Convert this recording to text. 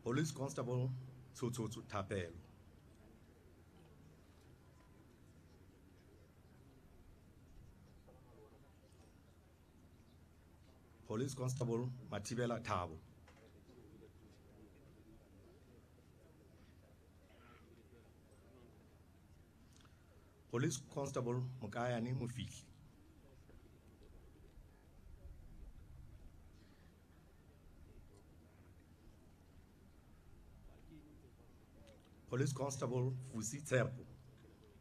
Police Constable Tsotso Thapelo. Police Constable Matibela Thabo. Police Constable Mukayani Mufiki. Police Constable Fusi Tserpo.